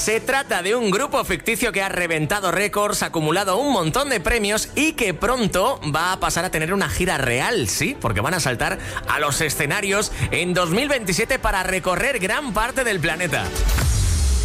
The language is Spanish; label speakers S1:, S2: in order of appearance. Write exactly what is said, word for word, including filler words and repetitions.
S1: Se trata de un grupo ficticio que ha reventado récords, ha acumulado un montón de premios y que pronto va a pasar a tener una gira real, sí, porque van a saltar a los escenarios en dos mil veintisiete para recorrer gran parte del planeta.